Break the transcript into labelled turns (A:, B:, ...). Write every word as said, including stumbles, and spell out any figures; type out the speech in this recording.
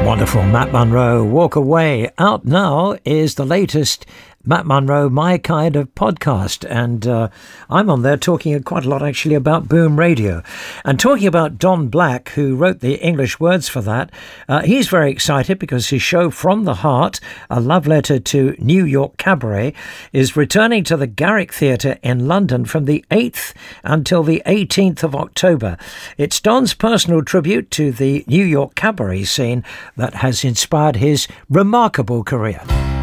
A: Wonderful. Matt Monro, Walk Away. Out now is the latest Matt Monro, My Kind of podcast. And uh, I'm on there talking quite a lot actually about Boom Radio. And talking about Don Black, who wrote the English words for that. Uh, he's very excited because his show From the Heart, A Love Letter to New York Cabaret, is returning to the Garrick Theatre in London from the eighth until the eighteenth of October. It's Don's personal tribute to the New York cabaret scene that has inspired his remarkable career.